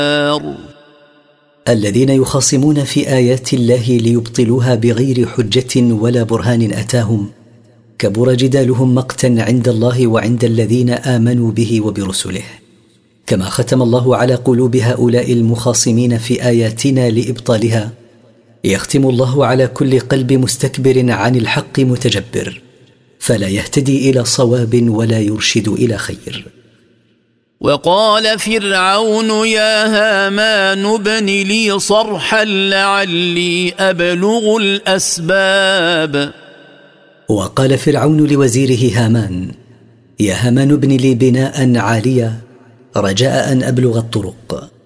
الذين يخاصمون في آيات الله ليبطلوها بغير حجة ولا برهان أتاهم كبر جدالهم مقتا عند الله وعند الذين آمنوا به وبرسله. كما ختم الله على قلوب هؤلاء المخاصمين في آياتنا لإبطالها، يختم الله على كل قلب مستكبر عن الحق متجبر، فلا يهتدي إلى صواب ولا يرشد إلى خير. وقال فرعون يا هامان ابن لي صرحا لعلي أبلغ الأسباب. وقال فرعون لوزيره هامان يا هامان ابن لي بناء عاليا رجاء أن أبلغ الطرق.